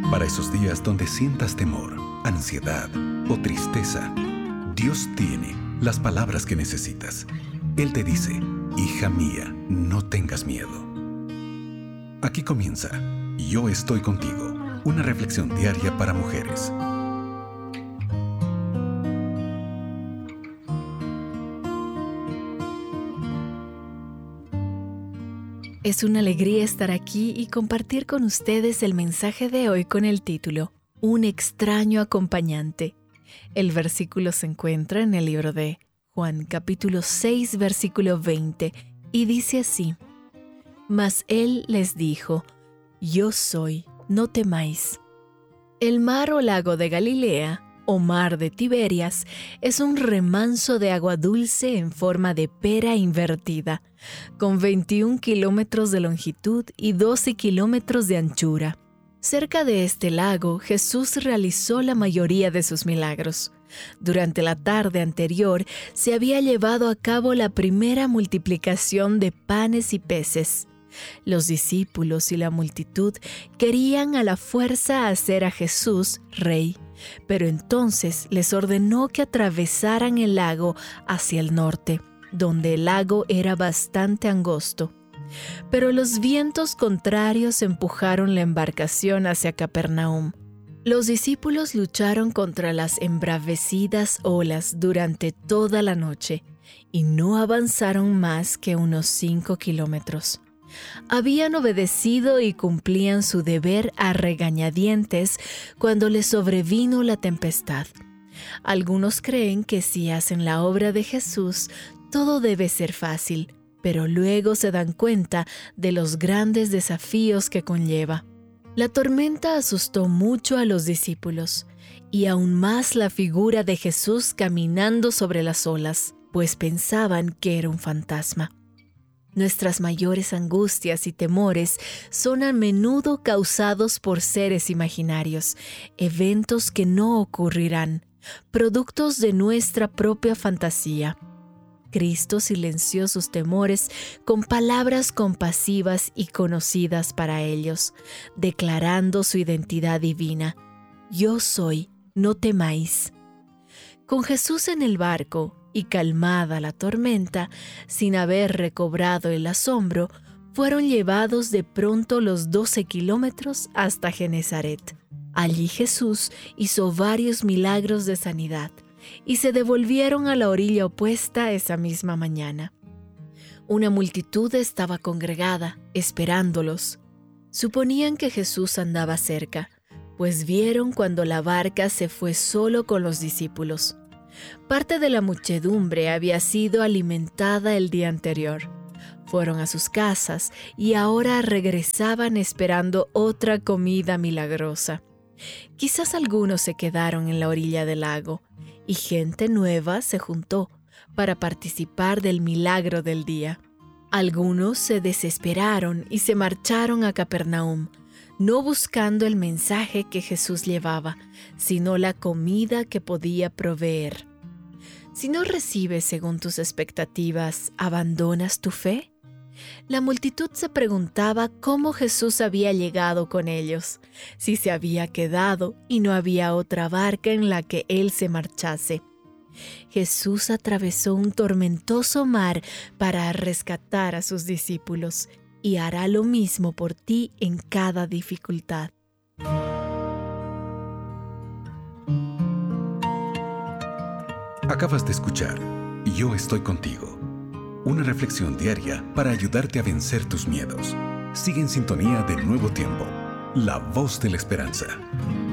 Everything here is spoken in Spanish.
Para esos días donde sientas temor, ansiedad o tristeza, Dios tiene las palabras que necesitas. Él te dice: hija mía, no tengas miedo. Aquí comienza Yo estoy contigo, una reflexión diaria para mujeres. Es una alegría estar aquí y compartir con ustedes el mensaje de hoy con el título Un extraño acompañante. El versículo se encuentra en el libro de Juan, capítulo 6, versículo 20, y dice así: Mas él les dijo: Yo soy, no temáis. El mar o lago de Galilea, o mar de Tiberias, es un remanso de agua dulce en forma de pera invertida, con 21 kilómetros de longitud y 12 kilómetros de anchura. Cerca de este lago, Jesús realizó la mayoría de sus milagros. Durante la tarde anterior, se había llevado a cabo la primera multiplicación de panes y peces. Los discípulos y la multitud querían a la fuerza hacer a Jesús rey, pero entonces les ordenó que atravesaran el lago hacia el norte, donde el lago era bastante angosto. Pero los vientos contrarios empujaron la embarcación hacia Capernaum. Los discípulos lucharon contra las embravecidas olas durante toda la noche y no avanzaron más que unos 5 kilómetros. Habían obedecido y cumplían su deber a regañadientes cuando les sobrevino la tempestad. Algunos creen que si hacen la obra de Jesús, todo debe ser fácil, pero luego se dan cuenta de los grandes desafíos que conlleva. La tormenta asustó mucho a los discípulos, y aún más la figura de Jesús caminando sobre las olas, pues pensaban que era un fantasma. Nuestras mayores angustias y temores son a menudo causados por seres imaginarios, eventos que no ocurrirán, productos de nuestra propia fantasía. Cristo silenció sus temores con palabras compasivas y conocidas para ellos, declarando su identidad divina: Yo soy, no temáis. Con Jesús en el barco y calmada la tormenta, sin haber recobrado el asombro, fueron llevados de pronto los 12 kilómetros hasta Genezaret. Allí Jesús hizo varios milagros de sanidad y se devolvieron a la orilla opuesta esa misma mañana. Una multitud estaba congregada, esperándolos. Suponían que Jesús andaba cerca, pues vieron cuando la barca se fue solo con los discípulos. Parte de la muchedumbre había sido alimentada el día anterior. Fueron a sus casas y ahora regresaban esperando otra comida milagrosa. Quizás algunos se quedaron en la orilla del lago y gente nueva se juntó para participar del milagro del día. Algunos se desesperaron y se marcharon a Capernaum, no buscando el mensaje que Jesús llevaba, sino la comida que podía proveer. Si no recibes según tus expectativas, ¿abandonas tu fe? La multitud se preguntaba cómo Jesús había llegado con ellos, si se había quedado y no había otra barca en la que él se marchase. Jesús atravesó un tormentoso mar para rescatar a sus discípulos y hará lo mismo por ti en cada dificultad. Acabas de escuchar Yo estoy contigo, una reflexión diaria para ayudarte a vencer tus miedos. Sigue en sintonía de Nuevo Tiempo, la voz de la esperanza.